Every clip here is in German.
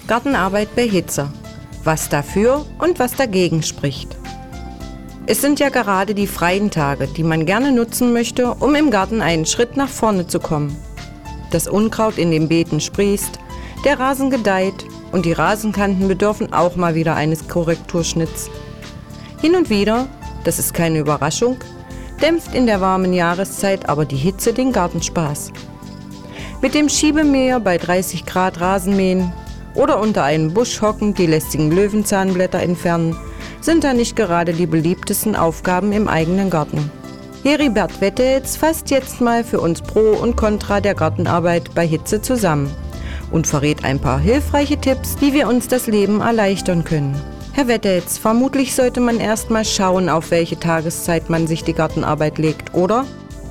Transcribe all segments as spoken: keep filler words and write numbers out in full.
Gartenarbeit bei Hitze. Was dafür und was dagegen spricht. Es sind ja gerade die freien Tage, die man gerne nutzen möchte, um im Garten einen Schritt nach vorne zu kommen. Das Unkraut in den Beeten sprießt, der Rasen gedeiht und die Rasenkanten bedürfen auch mal wieder eines Korrekturschnitts. Hin und wieder, das ist keine Überraschung, dämpft in der warmen Jahreszeit aber die Hitze den Gartenspaß. Mit dem Schiebemäher bei dreißig Grad Rasenmähen oder unter einem Busch hocken, die lästigen Löwenzahnblätter entfernen, sind da nicht gerade die beliebtesten Aufgaben im eigenen Garten. Heribert Wetteels fasst jetzt mal für uns Pro und Contra der Gartenarbeit bei Hitze zusammen und verrät ein paar hilfreiche Tipps, wie wir uns das Leben erleichtern können. Herr Wetteels, vermutlich sollte man erst mal schauen, auf welche Tageszeit man sich die Gartenarbeit legt, oder?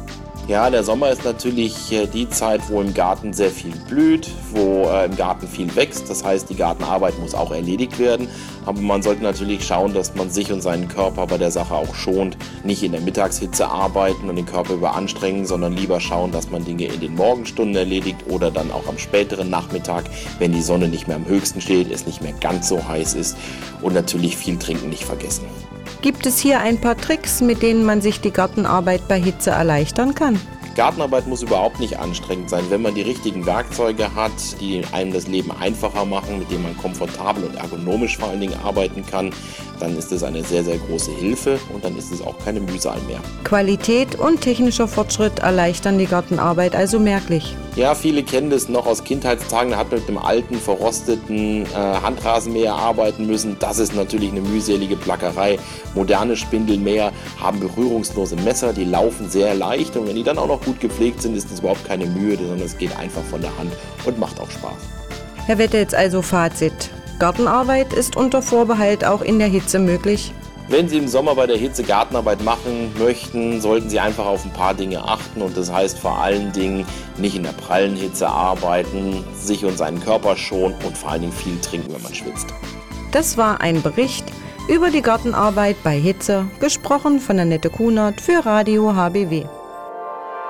Ja, der Sommer ist natürlich die Zeit, wo im Garten sehr viel blüht, wo äh, im Garten viel wächst. Das heißt, die Gartenarbeit muss auch erledigt werden. Aber man sollte natürlich schauen, dass man sich und seinen Körper bei der Sache auch schont. Nicht in der Mittagshitze arbeiten und den Körper überanstrengen, sondern lieber schauen, dass man Dinge in den Morgenstunden erledigt oder dann auch am späteren Nachmittag, wenn die Sonne nicht mehr am höchsten steht, es nicht mehr ganz so heiß ist. Und natürlich viel trinken nicht vergessen. Gibt es hier ein paar Tricks, mit denen man sich die Gartenarbeit bei Hitze erleichtern kann? Gartenarbeit muss überhaupt nicht anstrengend sein, wenn man die richtigen Werkzeuge hat, die einem das Leben einfacher machen, mit denen man komfortabel und ergonomisch vor allen Dingen arbeiten kann, dann ist es eine sehr, sehr große Hilfe und dann ist es auch keine Mühsal mehr. Qualität und technischer Fortschritt erleichtern die Gartenarbeit also merklich. Ja, viele kennen das noch aus Kindheitstagen, da hat man mit dem alten, verrosteten äh, Handrasenmäher arbeiten müssen. Das ist natürlich eine mühselige Plackerei. Moderne Spindelmäher haben berührungslose Messer, die laufen sehr leicht und wenn die dann auch noch gut gepflegt sind, ist das überhaupt keine Mühe, sondern es geht einfach von der Hand und macht auch Spaß. Herr Wetteels, also Fazit. Gartenarbeit ist unter Vorbehalt auch in der Hitze möglich. Wenn Sie im Sommer bei der Hitze Gartenarbeit machen möchten, sollten Sie einfach auf ein paar Dinge achten und das heißt vor allen Dingen nicht in der prallen Hitze arbeiten, sich und seinen Körper schonen und vor allen Dingen viel trinken, wenn man schwitzt. Das war ein Bericht über die Gartenarbeit bei Hitze, gesprochen von Annette Kunert für Radio H B W.